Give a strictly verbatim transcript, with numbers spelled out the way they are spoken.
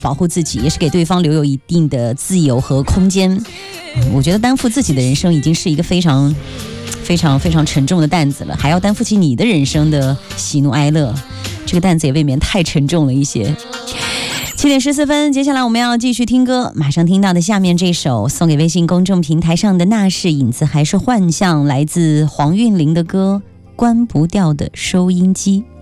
保护自己，也是给对方留有一定的自由和空间。我觉得担负自己的人生已经是一个非常非常非常沉重的担子了，还要担负起你的人生的喜怒哀乐，这个担子也未免太沉重了一些。七点十四分，接下来我们要继续听歌，马上听到的下面这首送给微信公众平台上的那是影子还是幻象，来自黄韵玲的歌《关不掉的收音机》。